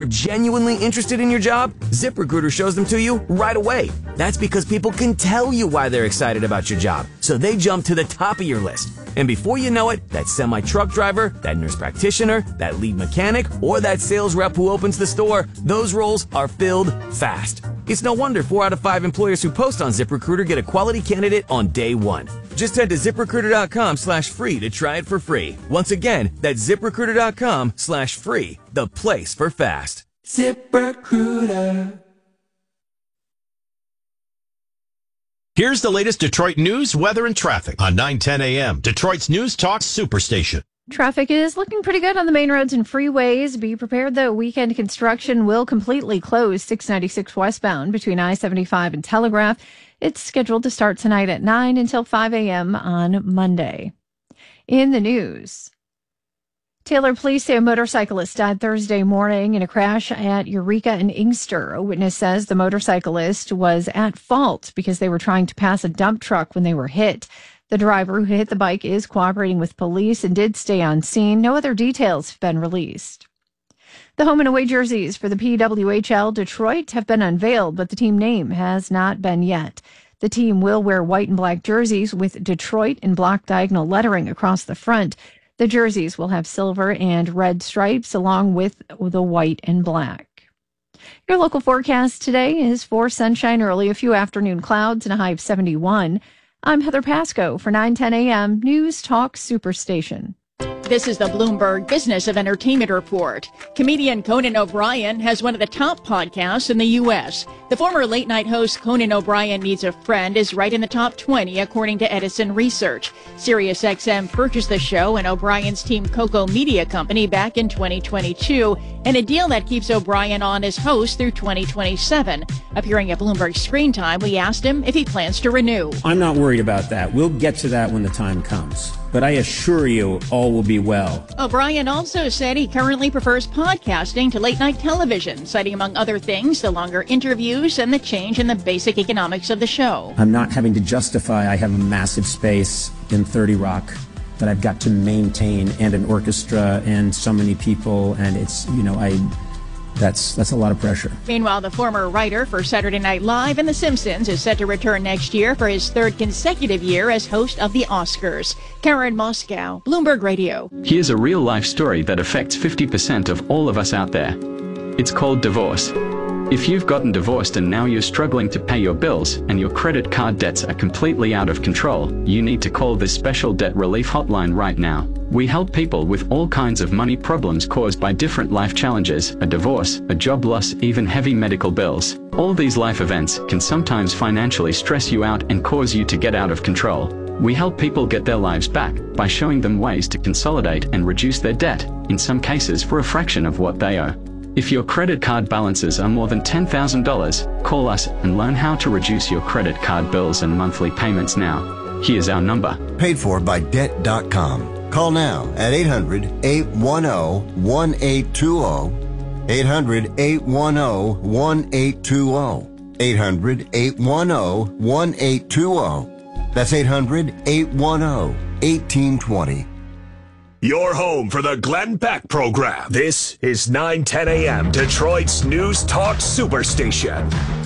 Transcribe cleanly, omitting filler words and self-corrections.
genuinely interested in your job, ZipRecruiter shows them to you right away. That's because people can tell you why they're excited about your job, so they jump to the top of your list. And before you know it, that semi-truck driver, that nurse practitioner, that lead mechanic, or that sales rep who opens the store, those roles are filled fast. It's no wonder 4 out of 5 employers who post on ZipRecruiter get a quality candidate on day one. Just head to ZipRecruiter.com/free to try it for free. Once again, that's ZipRecruiter.com/free, the place for fast. ZipRecruiter. Here's the latest Detroit news, weather, and traffic on 9:10 a.m. Detroit's News Talk Superstation. Traffic is looking pretty good on the main roads and freeways. Be prepared, though. Weekend construction will completely close 696 westbound between I-75 and Telegraph. It's scheduled to start tonight at 9 until 5 a.m. on Monday. In the news, Taylor police say a motorcyclist died Thursday morning in a crash at Eureka and Inkster. A witness says the motorcyclist was at fault because they were trying to pass a dump truck when they were hit. The driver who hit the bike is cooperating with police and did stay on scene. No other details have been released. The home and away jerseys for the PWHL Detroit have been unveiled, but the team name has not been yet. The team will wear white and black jerseys with Detroit in block diagonal lettering across the front. The jerseys will have silver and red stripes along with the white and black. Your local forecast today is for sunshine early, a few afternoon clouds, and a high of 71. I'm Heather Pasco for 9:10 a.m. News Talk Superstation. This is the Bloomberg Business of Entertainment Report. Comedian Conan O'Brien has one of the top podcasts in the U.S. The former late-night host Conan O'Brien Needs a Friend is right in the top 20, according to Edison Research. SiriusXM purchased the show and O'Brien's team Coco Media Company back in 2022, and a deal that keeps O'Brien on as host through 2027. Appearing at Bloomberg Screen Time, we asked him if he plans to renew. I'm not worried about that. We'll get to that when the time comes. But I assure you, all will be well. O'Brien also said he currently prefers podcasting to late-night television, citing, among other things, the longer interviews and the change in the basic economics of the show. I'm not having to justify I have a massive space in 30 Rock that I've got to maintain, and an orchestra and so many people, and it's, that's a lot of pressure. Meanwhile, the former writer for Saturday Night Live and The Simpsons is set to return next year for his third consecutive year as host of the Oscars. Karen Moscow, Bloomberg Radio. Here's a real-life story that affects 50% of all of us out there. It's called divorce. If you've gotten divorced and now you're struggling to pay your bills and your credit card debts are completely out of control, you need to call this special debt relief hotline right now. We help people with all kinds of money problems caused by different life challenges, a divorce, a job loss, even heavy medical bills. All these life events can sometimes financially stress you out and cause you to get out of control. We help people get their lives back by showing them ways to consolidate and reduce their debt, in some cases for a fraction of what they owe. If your credit card balances are more than $10,000, call us and learn how to reduce your credit card bills and monthly payments now. Here's our number. Paid for by Debt.com. Call now at 800-810-1820. 800-810-1820. 800-810-1820. That's 800-810-1820. Your home for the Glenn Beck program. This is 9:10 a.m. Detroit's News Talk Superstation.